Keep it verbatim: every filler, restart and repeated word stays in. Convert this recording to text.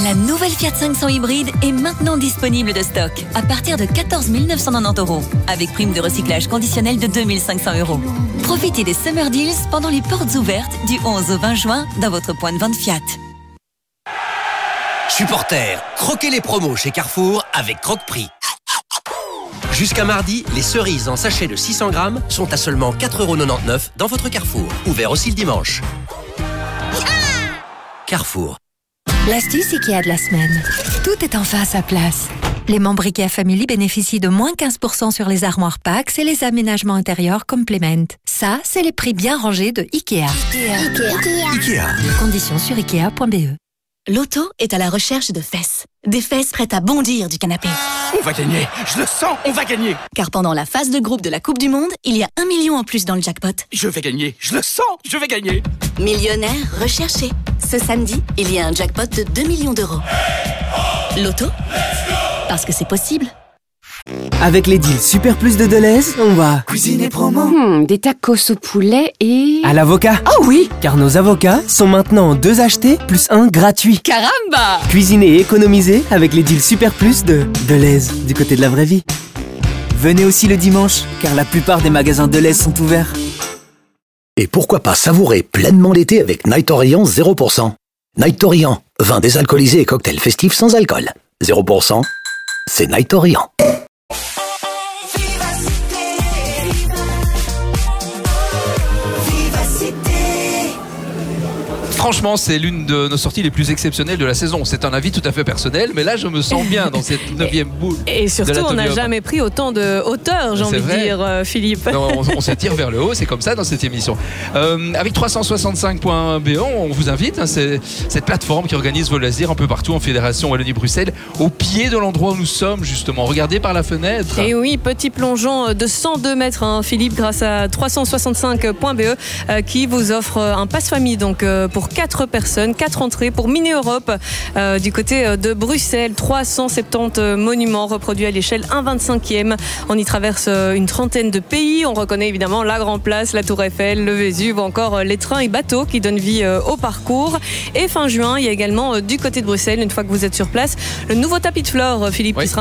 La nouvelle Fiat cinq cents hybride est maintenant disponible de stock à partir de quatorze mille neuf cent quatre-vingt-dix euros avec prime de recyclage conditionnelle de deux mille cinq cents euros. Profitez des Summer Deals pendant les portes ouvertes du onze au vingt juin dans votre point de vente Fiat. Supporters, croquez les promos chez Carrefour avec Croque-Prix. Jusqu'à mardi, les cerises en sachet de six cents grammes sont à seulement quatre euros quatre-vingt-dix-neuf dans votre Carrefour. Ouvert aussi le dimanche. Carrefour. L'astuce Ikea de la semaine. Tout est enfin à sa place. Les membres Ikea Family bénéficient de moins quinze pour cent sur les armoires Pax et les aménagements intérieurs Complement. Ça, c'est les prix bien rangés de Ikea. Ikea. Ikea. Ikea. Conditions sur ikea point b e. L'auto est à la recherche de fesses. Des fesses prêtes à bondir du canapé. On va gagner, je le sens, on va gagner. Car pendant la phase de groupe de la Coupe du Monde, il y a un million en plus dans le jackpot. Je vais gagner, je le sens, je vais gagner. Millionnaire recherché. Ce samedi, il y a un jackpot de deux millions d'euros. L'auto ? Parce que c'est possible. Avec les deals Super Plus de Deleuze, on va cuisiner promo. Hmm, des tacos au poulet et... à l'avocat. Oh oui, car nos avocats sont maintenant deux achetés plus un gratuit. Caramba! Cuisiner et économiser avec les deals Super Plus de Deleuze, du côté de la vraie vie. Venez aussi le dimanche, car la plupart des magasins Deleuze sont ouverts. Et pourquoi pas savourer pleinement l'été avec Night Orient zéro pour cent. Night Orient, vin désalcoolisé et cocktail festif sans alcool. zéro pour cent, c'est Night Orient. Franchement, c'est l'une de nos sorties les plus exceptionnelles de la saison. C'est un avis tout à fait personnel, mais là, je me sens bien dans cette neuvième boule. Et surtout, on n'a jamais pris autant de hauteur, j'ai envie de dire, euh, Philippe. Non, on, on se tire vers le haut, c'est comme ça dans cette émission. Euh, avec trois cent soixante-cinq point b e, on vous invite, hein, c'est cette plateforme qui organise vos loisirs un peu partout en Fédération Wallonie-Bruxelles, au pied de l'endroit où nous sommes, justement. Regardez par la fenêtre. Et oui, petit plongeon de cent deux mètres, hein, Philippe, grâce à trois cent soixante-cinq point b e, euh, qui vous offre un passe-famille, donc euh, pour quatre personnes, quatre entrées pour Mini Europe euh, du côté de Bruxelles. trois cent soixante-dix monuments reproduits à l'échelle un vingt-cinquième. On y traverse une trentaine de pays. On reconnaît évidemment la Grand Place, la Tour Eiffel, le Vésuve, encore les trains et bateaux qui donnent vie au parcours. Et fin juin, il y a également du côté de Bruxelles, une fois que vous êtes sur place, le nouveau tapis de flore, Philippe, oui. qui sera